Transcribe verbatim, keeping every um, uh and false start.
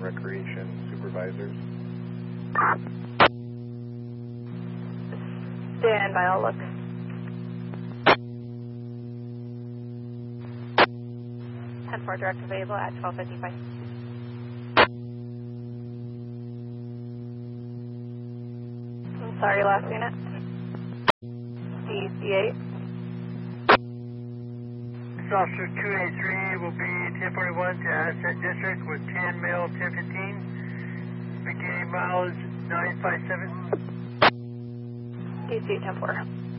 and Recreation Supervisors. Stand by, I'll look. ten four direct available at twelve fifty-five. I'm sorry, last unit. D C eight. Officer two eighty-three will be ten forty-one to Asset District with ten mail ten fifteen. Beginning mileage nine five seven. D C ten four.